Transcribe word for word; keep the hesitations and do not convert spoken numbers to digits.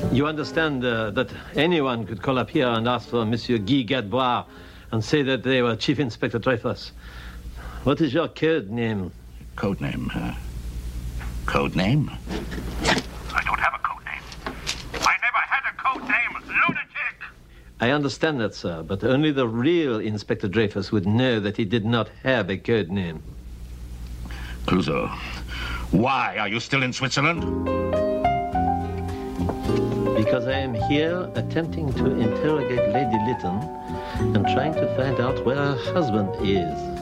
You understand uh, that anyone could call up here and ask for Monsieur Guy Gadbois and say that they were Chief Inspector Dreyfus. What is your code name? Code name, huh? Code name? I don't have a code name. I never had a code name, lunatic! I understand that, sir, but only the real Inspector Dreyfus would know that he did not have a code name. Clouseau, why are you still in Switzerland? Because I am here attempting to interrogate Lady Lytton and trying to find out where her husband is.